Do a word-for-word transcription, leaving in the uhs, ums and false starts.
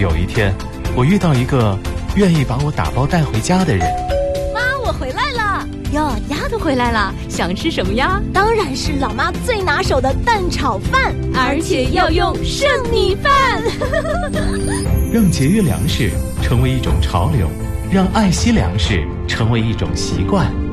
有一天，我遇到一个愿意把我打包带回家的人。 妈，我回来了。 哟，丫头回来了，想吃什么呀？ 当然是老妈最拿手的蛋炒饭， 而且要用剩米饭。 让节约粮食成为一种潮流，让爱惜粮食成为一种习惯。